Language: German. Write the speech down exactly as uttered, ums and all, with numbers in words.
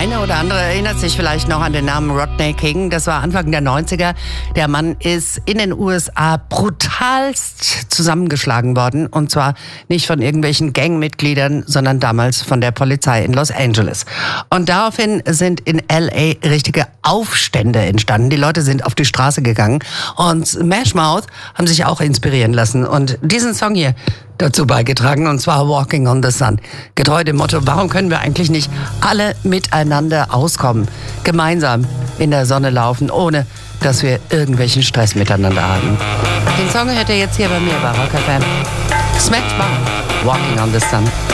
eine oder andere erinnert sich vielleicht noch an den Namen Rodney King. Das war Anfang der neunziger. Der Mann ist in den U S A brutalst zusammengeschlagen worden. Und zwar nicht von irgendwelchen Gangmitgliedern, sondern damals von der Polizei in Los Angeles. Und daraufhin sind in L A richtige Aufstände entstanden. Die Leute sind auf die Straße gegangen. Und Smash Mouth haben sich auch inspirieren lassen. Und diesen Song hier dazu beigetragen, und zwar Walking on the Sun. Getreu dem Motto, warum können wir eigentlich nicht alle miteinander auskommen, gemeinsam in der Sonne laufen, ohne dass wir irgendwelchen Stress miteinander haben. Den Song hört ihr jetzt hier bei mir bei Rock F M. Smash Mouth, Walking on the Sun.